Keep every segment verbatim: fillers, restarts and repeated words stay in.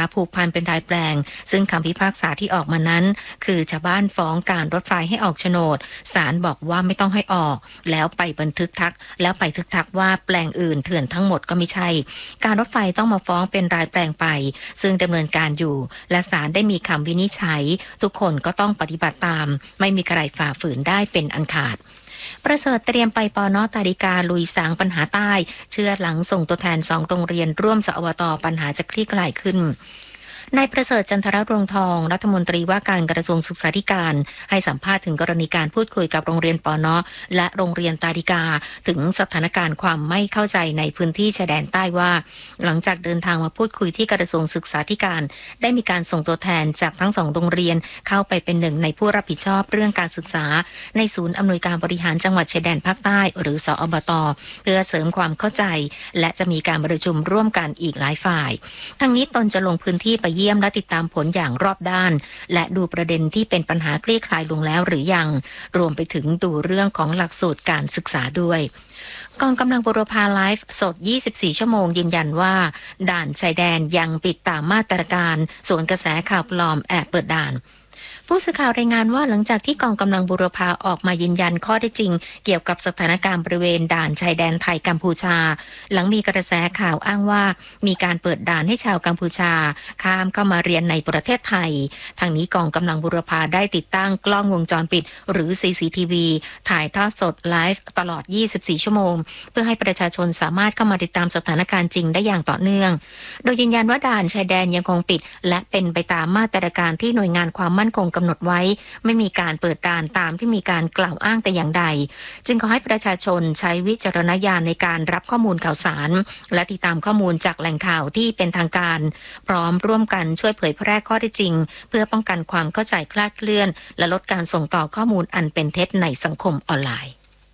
ผูกพันเป็นรายแปลงซึ่งคำพิพากษาที่ออกมานั้นคือชาวบ้านฟ้องการรถไฟให้ออกโฉนดศาลบอกว่าไม่ต้องให้ออกแล้วไปบันทึกทักแล้วไปทึกทักว่าแปลงอื่นเถื่อนทั้งหมดก็ไม่ใช่การรถไฟต้องมาฟ้องเป็นรายแปลงไปซึ่งดำเนินการอยู่และศาลได้มีคำวินิจฉัยทุกคนก็ต้องปฏิบัติตามไม่มีใครฝ่าฝืนได้เป็นอันขาดประเสริฐเตรียมไปปน.ตาริกาลุยสางปัญหาใต้เชื่อหลังส่งตัวแทนสองโรงเรียนร่วมสอบต.ปัญหาจะคลี่คลายขึ้นนายประเสริฐจันทรรวงทองรัฐมนตรีว่าการกระทรวงศึกษาธิการให้สัมภาษณ์ถึงกรณีการพูดคุยกับโรงเรียนปน.และโรงเรียนตาริกาถึงสถานการณ์ความไม่เข้าใจในพื้นที่ชายแดนใต้ว่าหลังจากเดินทางมาพูดคุยที่กระทรวงศึกษาธิการได้มีการส่งตัวแทนจากทั้งสองโรงเรียนเข้าไปเป็นหนึ่งในผู้รับผิดชอบเรื่องการศึกษาในศูนย์อำนวยการบริหารจังหวัดชายแดนภาคใต้หรือสอบต.เพื่อเสริมความเข้าใจและจะมีการประชุมร่วมกันอีกหลายฝ่ายทั้งนี้ตนจะลงพื้นที่ไปเยี่ยมและติดตามผลอย่างรอบด้านและดูประเด็นที่เป็นปัญหาคลี่คลายลงแล้วหรือยังรวมไปถึงดูเรื่องของหลักสูตรการศึกษาด้วยกองกำลังบุรพาไลฟ์สดยี่สิบสี่ชั่วโมงยืนยันว่าด่านชายแดนยังปิดตามมาตรการส่วนกระแสข่าวปลอมแอบเปิดด่านผู้สื่อข่าวรายงานว่าหลังจากที่กองกำลังบุรพาออกมายืนยันข้อเท็จจริงเกี่ยวกับสถานการณ์บริเวณด่านชายแดนไทยกัมพูชาหลังมีกระแสข่าวอ้างว่ามีการเปิดด่านให้ชาวกัมพูชาข้ามเข้ามาเรียนในประเทศไทยทางนี้กองกำลังบุรพาได้ติดตั้งกล้องวงจรปิดหรือ ซี ซี ที วี ถ่ายทอดสดไลฟ์ตลอดยี่สิบสี่ชั่วโมงเพื่อให้ประชาชนสามารถเข้ามาติดตามสถานการณ์จริงได้อย่างต่อเนื่องโดยยืนยันว่าด่านชายแดนยังคงปิดและเป็นไปตามมาตรการที่หน่วยงานความมั่นคงกำหนดไว้ไม่มีการเปิดด่านตามที่มีการกล่าวอ้างแต่อย่างใดจึงขอให้ประชาชนใช้วิจารณญาณในการรับข้อมูลข่าวสารและติดตามข้อมูลจากแหล่งข่าวที่เป็นทางการพร้อมร่วมกันช่วยเผยแพร่ข้อเท็จจริงเพื่อป้องกันความเข้าใจคลาดเคลื่อนและลดการส่งต่อข้อมูลอันเป็นเท็จในสังคมออนไลน์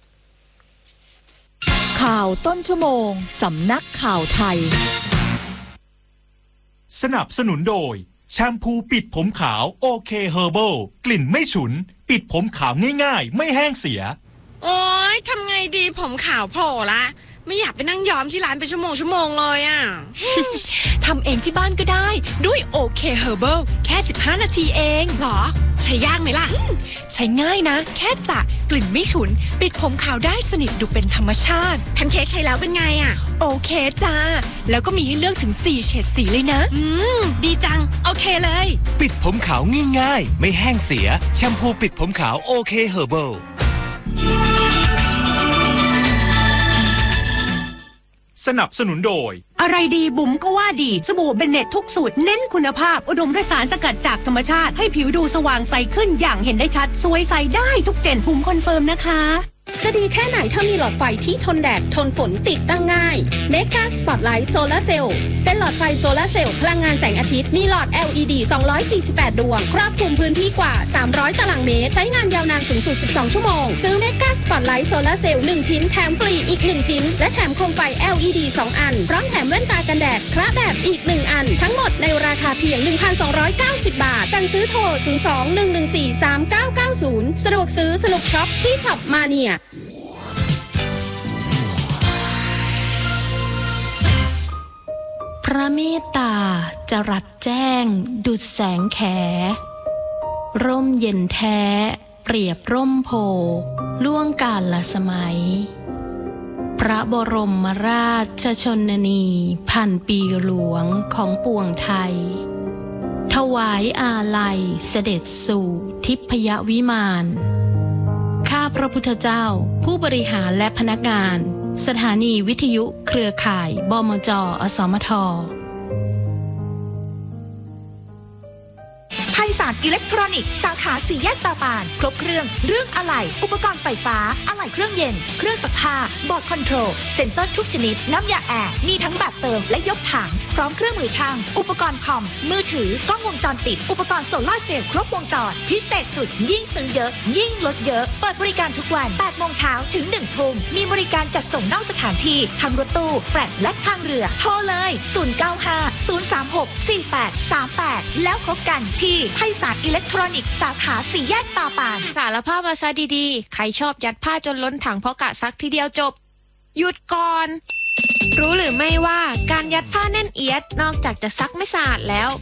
ข่าวต้นชั่วโมงสำนักข่าวไทยสนับสนุนโดยแชมพูปิดผมขาวโอเคเฮอร์เบิลกลิ่นไม่ฉุนปิดผมขาวง่ายๆไม่แห้งเสียโอ๊ยทำไงดีผมขาวโผล่ละไม่อยากไปนั่งย้อมที่ร้านเป็นชั่วโมงชั่วโมงเลยอ่ะทำเองที่บ้านก็ได้ด้วยโอเคเฮอร์เบิลแค่สิบห้านาทีเองหรอใช้ยากไหมล่ะใช้ง่ายนะแค่สระกลิ่นไม่ฉุนปิดผมขาวได้สนิทดูเป็นธรรมชาติแพนเค้กใช้แล้วเป็นไงอ่ะโอเคจ้าแล้วก็มีให้เลือกถึงสี่เฉดสีเลยนะอืมดีจังโอเคเลยปิดผมขาวง่ายๆไม่แห้งเสียแชมพูปิดผมขาวโอเคเฮอร์เบิลสนับสนุนโดยอะไรดีบุ๋มก็ว่าดีสบู่เบนเน็ตทุกสูตรเน้นคุณภาพอุดมด้วยสารสกัดจากธรรมชาติให้ผิวดูสว่างใสขึ้นอย่างเห็นได้ชัดสวยใสได้ทุกเจนบุ๋มคอนเฟิร์มนะคะจะดีแค่ไหนถ้ามีหลอดไฟที่ทนแดดทนฝนติดตั้งง่าย Mega Spotlight Solar Cell เป็นหลอดไฟโซลาร์เซลล์พลังงานแสงอาทิตย์มีหลอด แอล อี ดี สองร้อยสี่สิบแปด ดวงครอบคลุมพื้นที่กว่าสามร้อยตารางเมตรใช้งานยาวนานสูงสุดสิบสองชั่วโมงซื้อ Mega Spotlight Solar Cell หนึ่งชิ้นแถมฟรีอีกหนึ่งชิ้นและแถมโคมไฟ แอล อี ดี สองอันพร้อมแถมแว่นตากันแดดคละแบบอีกหนึ่งอันทั้งหมดในราคาเพียง หนึ่งพันสองร้อยเก้าสิบ บาทสั่งซื้อโทรศูนย์ สอง หนึ่ง หนึ่ง สี่ สาม เก้า เก้า ศูนย์สะดวกซื้อสนุกช็อปที่ช็อปมาเนียพระเมตตาจรัสแจ้งดุจแสงแขร่มเย็นแท้เปรียบร่มโพล่วงกาลสมัยพระบรมราชชนนีพันปีหลวงของปวงไทยถวายอาลัยเสด็จสู่ทิพยวิมานข้าพระพุทธเจ้าผู้บริหารและพนักงานสถานีวิทยุเครือข่ายบมจ.อสมท. ไทยศาสตร์อิเล็กทรอนิกส์สาขาสี่แยกตาปานครบเครื่องเรื่องอะไหล่อุปกรณ์ไฟฟ้าอะไหล่เครื่องเย็นเครื่องซักผ้าบอร์ดคอนโทรลเซ็นเซอร์ทุกชนิดน้ำยาแอร์มีทั้งแบบเติมและยกถังพร้อมเครื่องมือช่างอุปกรณ์คอมมือถือกล้องวงจรปิดอุปกรณ์โซลาร์เซลล์ครบวงจรพิเศษสุดยิ่งซื้อเยอะยิ่งลดเยอะเปิดบริการทุกวันแปดโมงเช้าถึงหนึ่งทุ่มมีบริการจัดส่งนอกสถานที่ทั้งรถตู้แฟลตและทางเรือโทรเลยศูนย์ เก้า ห้า ศูนย์ สาม หก สี่ แปด สาม แปดแล้วพบกันที่ไทยศาสตร์อิเล็กทรอนิกส์สาขาสี่แยกตาปานสารภาพมาซะดีๆใครชอบยัดผ้าจนล้นถังเพราะกะซักทีเดียวจบหยุดก่อนรู้หรือไม่ว่าการยัดผ้าแน่นเอียดนอกจากจะซักไม่สะอาดแล้ว